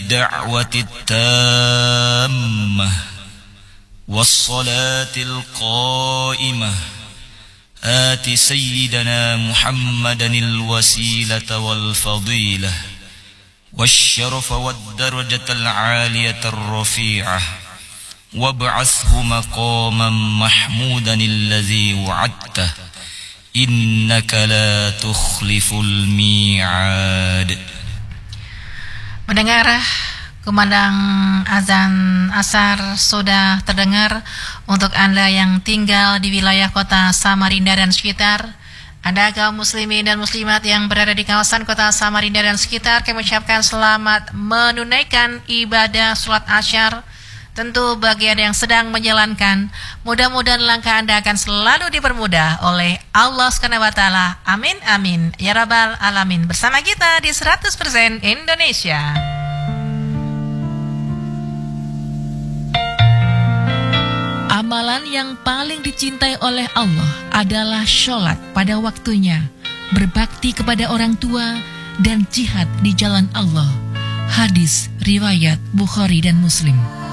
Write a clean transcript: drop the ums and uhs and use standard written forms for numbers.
الدعوة التامة والصلاة القائمة آت سيدنا محمدا الوسيلة والفضيلة والشرف والدرجة العالية الرفيعة وابعثه مقاما محمودا الذي وعدته إنك لا تخلف الميعاد. Mendengar kumandang azan asar sudah terdengar untuk Anda yang tinggal di wilayah kota Samarinda dan sekitar. Anda kaum muslimin dan muslimat yang berada di kawasan kota Samarinda dan sekitar, kami ucapkan selamat menunaikan ibadah sholat asyar. Tentu bagi Anda yang sedang menjalankan, mudah-mudahan langkah Anda akan selalu dipermudah oleh Allah SWT. Amin, amin. Ya Rabbal Alamin. Bersama kita di 100% Indonesia. Amalan yang paling dicintai oleh Allah adalah sholat pada waktunya, berbakti kepada orang tua, dan jihad di jalan Allah. Hadis riwayat Bukhari dan Muslim.